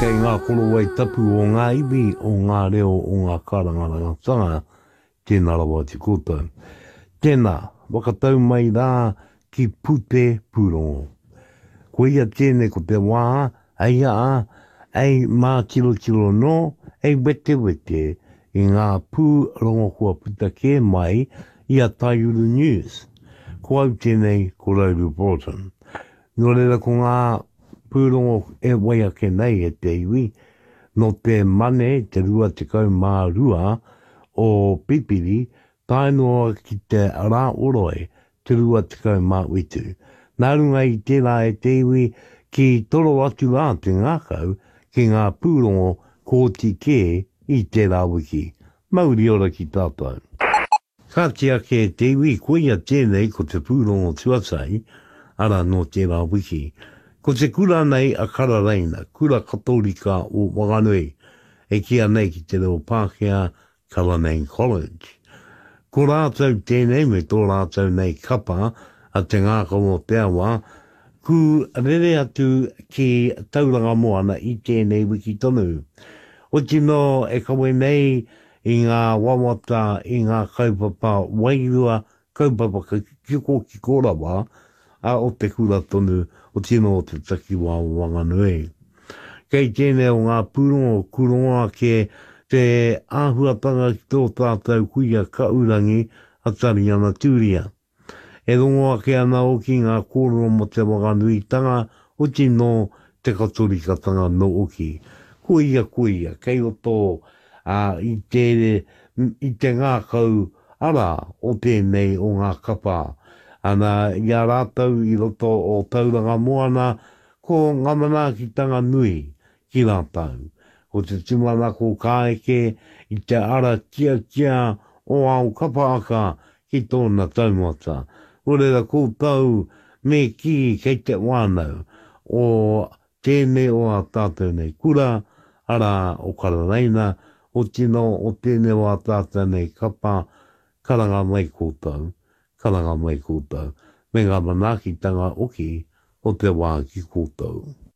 kei ngā koro wai tapu o ngā iwi o ngā reo o ngā karangarangatanga, tēnā rawa te koutou. Tēnā, wakatau mai rā ki pute pūrongo. Ko ia tēnei ko te wā, ai a, ai mā kilo no, ai wete wete, i ngā pūrongo kua putake mai i a Taiuru News. Ko au tēnei ko Rauru Broughton. Nō reira ko ngā pūrongo e wai ake nei e te iwi, no te mane te rua te kau mā rua o pipiri, tae noa ki te rā oroi te rua te kau mā witu. Nā runga i tērā e te iwi ki toro atu rā te ngākau ki ngā pūrongo kōti ke i tērā wiki. Mauri ora ki tātou. Ka te ake e te iwi ko ia tēnei ko te pūrongo tuatai, ara no tērā wiki. Ko te kura nei a Karareina, kura katolika o Wanganui, e kia nei ki te reo Pākehā Kalanang College. Ko rātou tēnei me tō rātou nei kapa a te ngākau o te awa, ku rere atu ki tauranga moana i tēnei wiki tonu. O tino e kawe nei i ngā wawata, i ngā kaupapa wairua, kaupapa kiko ki korawa, a o te kura tonu o tino o te takiwa o Wanganui. Kei tēnei o ngā pūrongo kurongoa ke te āhuatanga ki tō tātou kuia kaurangi a tari ana tūria. E rongoa ke ana o ki ngā kōrero mo te Wanganui tanga o tino te katorikatanga no oki. Kuia, kei o tō i te ngākau ara o tēnei o ngā kapa. Ana ia rātau i roto o tauranga moana ko ngamanakitanga nui ki rātau. Ko te tumana ko kāeke i te ara kia o au kapa aka ki tōna taumata. Orera ko tau me ki kei te wānau o tēnei o a tātou nei kura ara o Karareina o tino o tēnei o a tātou nei kapa karanga mai kōtau. Karanga mai kōtau, me ngā manakitanga oki o te wā ki kōtau.